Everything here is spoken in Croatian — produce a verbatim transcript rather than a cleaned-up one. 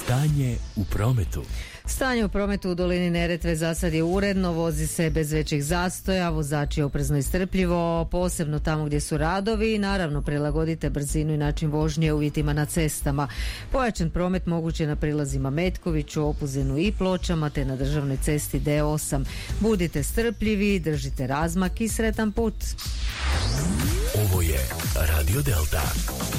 Stanje u prometu. Stanje u prometu u dolini Neretve za sad je uredno, vozi se bez većih zastoja, vozač je oprezno i strpljivo, posebno tamo gdje su radovi i naravno prilagodite brzinu i način vožnje uvjetima na cestama. Pojačan promet moguć je na prilazima Metkoviću, Opuzenu i Pločama te na državnoj cesti D osam. Budite strpljivi, držite razmak i sretan put. Ovo je Radio Delta.